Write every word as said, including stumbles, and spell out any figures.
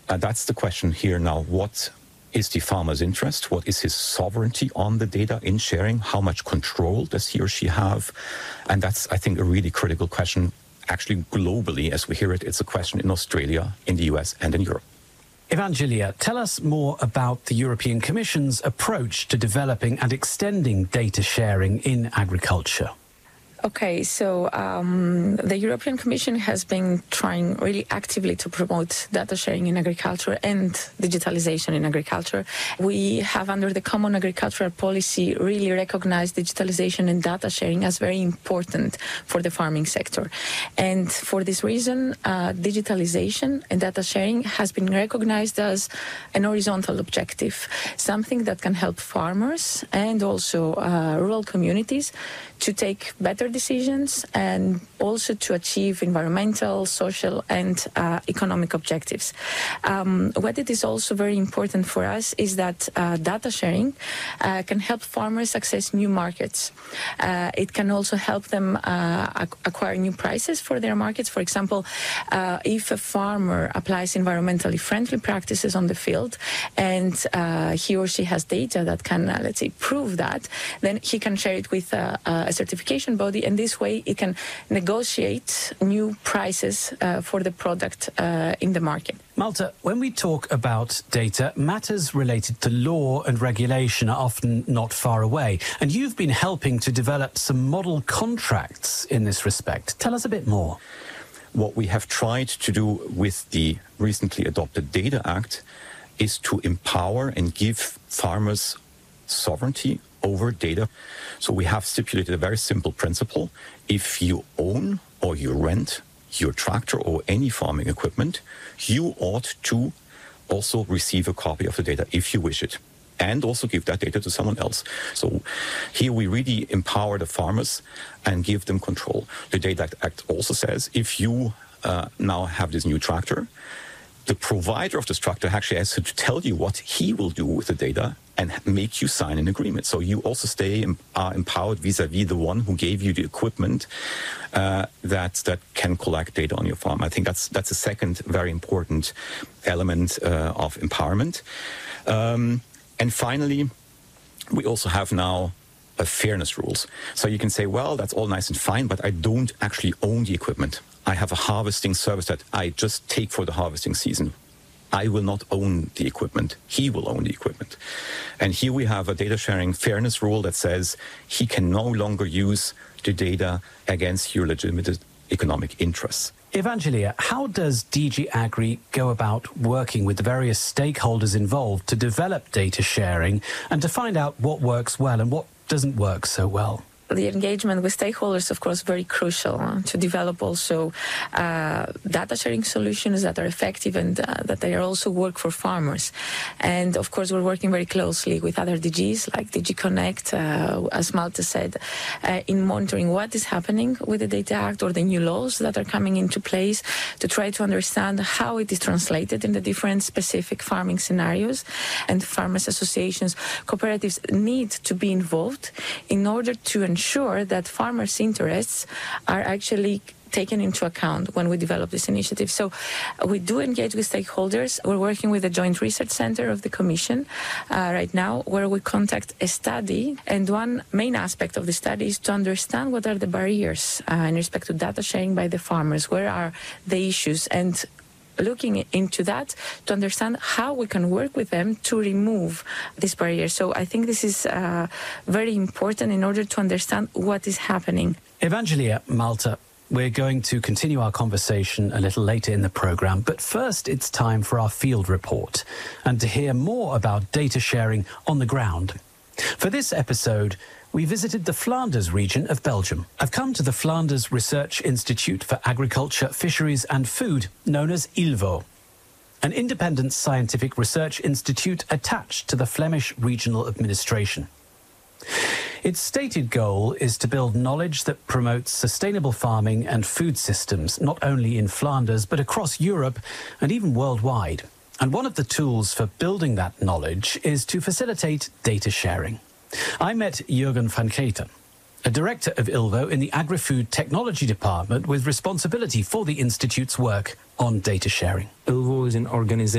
Uh, that's the question here now. What is the farmer's interest? What is his sovereignty on the data in sharing? How much control does he or she have? And that's, I think, a really critical question. Actually, globally, as we hear it, it's a question in Australia, in the U S, and in Europe. Evangelia, tell us more about the European Commission's approach to developing and extending data sharing in agriculture. Okay, so um, the European Commission has been trying really actively to promote data sharing in agriculture and digitalization in agriculture. We have, under the Common Agricultural Policy, really recognized digitalization and data sharing as very important for the farming sector. And for this reason, uh, digitalization and data sharing has been recognized as an horizontal objective, something that can help farmers and also uh, rural communities to take better decisions and also to achieve environmental, social and uh, economic objectives. Um, what it is also very important for us is that uh, data sharing uh, can help farmers access new markets. Uh, it can also help them uh, ac- acquire new prices for their markets. For example, uh, if a farmer applies environmentally friendly practices on the field and uh, he or she has data that can, uh, let's say, prove that, then he can share it with uh, uh, a certification body, and this way it can negotiate new prices uh, for the product uh, in the market. Malte, when we talk about data, matters related to law and regulation are often not far away, and you've been helping to develop some model contracts in this respect. Tell us a bit more. What we have tried to do with the recently adopted Data Act is to empower and give farmers sovereignty over data. So we have stipulated a very simple principle. If you own or you rent your tractor or any farming equipment, you ought to also receive a copy of the data if you wish it, and also give that data to someone else. So here we really empower the farmers and give them control. The Data Act also says if you uh, now have this new tractor, the provider of this tractor actually has to tell you what he will do with the data and make you sign an agreement. So you also stay are empowered vis-a-vis the one who gave you the equipment uh, that that can collect data on your farm. I think that's that's a second very important element uh, of empowerment. Um, and finally, we also have now a fairness rules. So you can say, well, that's all nice and fine, but I don't actually own the equipment. I have a harvesting service that I just take for the harvesting season. I will not own the equipment. He will own the equipment. And here we have a data sharing fairness rule that says he can no longer use the data against your legitimate economic interests. Evangelia, how does D G Agri go about working with the various stakeholders involved to develop data sharing and to find out what works well and what doesn't work so well? The engagement with stakeholders, of course, very crucial uh, to develop also uh, data sharing solutions that are effective and uh, that they also work for farmers. And of course, we're working very closely with other D Gs like D G Connect, uh, as Malte said, uh, in monitoring what is happening with the Data Act or the new laws that are coming into place to try to understand how it is translated in the different specific farming scenarios. And farmers associations, cooperatives need to be involved in order to ensure ensure that farmers' interests are actually taken into account when we develop this initiative. So uh, we do engage with stakeholders. We're working with the Joint Research Center of the Commission uh, right now, where we conduct a study. And one main aspect of the study is to understand what are the barriers uh, in respect to data sharing by the farmers, where are the issues, and looking into that to understand how we can work with them to remove this barrier. So I think this is uh, very important in order to understand what is happening. Evangelia, Malte, we're going to continue our conversation a little later in the programme, but first it's time for our field report and to hear more about data sharing on the ground. For this episode, we visited the Flanders region of Belgium. I've come to the Flanders Research Institute for Agriculture, Fisheries and Food, known as I L V O, an independent scientific research institute attached to the Flemish Regional Administration. Its stated goal is to build knowledge that promotes sustainable farming and food systems, not only in Flanders, but across Europe and even worldwide. And one of the tools for building that knowledge is to facilitate data sharing. I met Jürgen van Keten, a director of I L V O in the Agri-Food Technology Department with responsibility for the Institute's work on data sharing. I L V O is an organization